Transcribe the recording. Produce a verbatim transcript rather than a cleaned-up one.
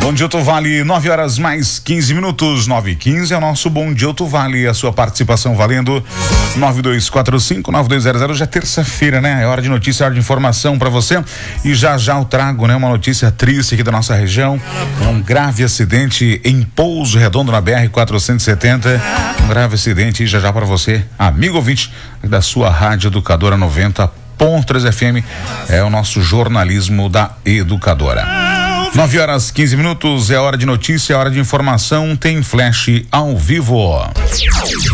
Bom dia, Alto Vale, nove horas mais quinze minutos, nove e quinze é o nosso Bom Dia, Alto Vale. A sua participação valendo nove dois quatro cinco nove dois zero zero. Já é terça-feira, né? É hora de notícia, é hora de informação para você. E já já eu trago, né, uma notícia triste aqui da nossa região. É um grave acidente em Pouso Redondo, na B R quatrocentos e setenta. Um grave acidente, e já já para você, amigo ouvinte da sua Rádio Educadora noventa ponto três F M. É o nosso jornalismo da Educadora. nove horas quinze minutos, é hora de notícia, é hora de informação, tem flash ao vivo.